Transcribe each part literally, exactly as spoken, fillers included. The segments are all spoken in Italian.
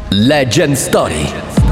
Legend Story.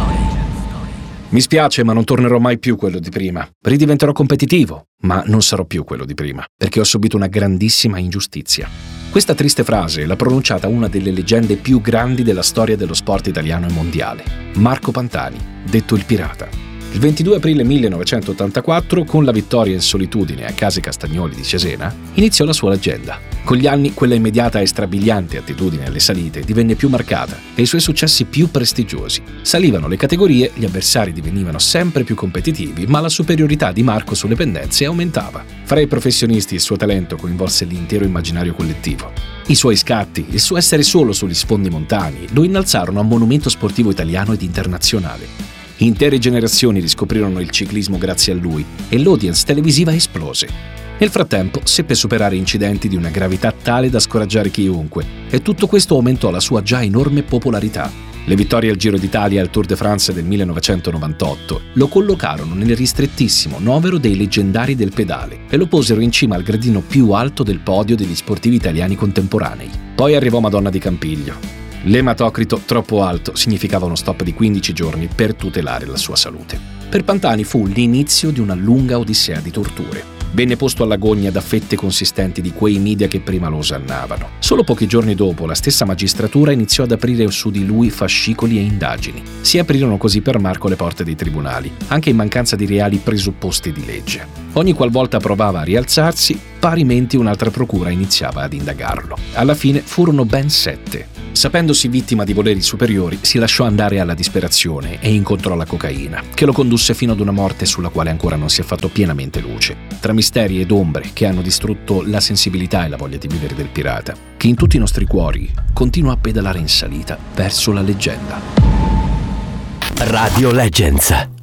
Mi spiace, ma non tornerò mai più quello di prima. Ridiventerò competitivo, ma non sarò più quello di prima, perché ho subito una grandissima ingiustizia. Questa triste frase l'ha pronunciata una delle leggende più grandi della storia dello sport italiano e mondiale, Marco Pantani, detto il Pirata. Il ventidue aprile millenovecentottantaquattro, con la vittoria in solitudine a Case Castagnoli di Cesena, iniziò la sua leggenda. Con gli anni, quella immediata e strabiliante attitudine alle salite divenne più marcata e i suoi successi più prestigiosi. Salivano le categorie, gli avversari divenivano sempre più competitivi, ma la superiorità di Marco sulle pendenze aumentava. Fra i professionisti il suo talento coinvolse l'intero immaginario collettivo. I suoi scatti, il suo essere solo sugli sfondi montani, lo innalzarono a monumento sportivo italiano ed internazionale. Intere generazioni riscoprirono il ciclismo grazie a lui e l'audience televisiva esplose. Nel frattempo seppe superare incidenti di una gravità tale da scoraggiare chiunque e tutto questo aumentò la sua già enorme popolarità. Le vittorie al Giro d'Italia e al Tour de France del millenovecentonovantotto lo collocarono nel ristrettissimo novero dei leggendari del pedale e lo posero in cima al gradino più alto del podio degli sportivi italiani contemporanei. Poi arrivò Madonna di Campiglio. L'ematocrito troppo alto significava uno stop di quindici giorni per tutelare la sua salute. Per Pantani fu l'inizio di una lunga odissea di torture. Venne posto alla gogna da fette consistenti di quei media che prima lo osannavano. Solo pochi giorni dopo, la stessa magistratura iniziò ad aprire su di lui fascicoli e indagini. Si aprirono così per Marco le porte dei tribunali, anche in mancanza di reali presupposti di legge. Ogni qualvolta provava a rialzarsi, parimenti un'altra procura iniziava ad indagarlo. Alla fine furono ben sette. Sapendosi vittima di voleri superiori, si lasciò andare alla disperazione e incontrò la cocaina, che lo condusse fino ad una morte sulla quale ancora non si è fatto pienamente luce. Tra misteri ed ombre che hanno distrutto la sensibilità e la voglia di vivere del pirata, che in tutti i nostri cuori continua a pedalare in salita verso la leggenda. Radio Legends.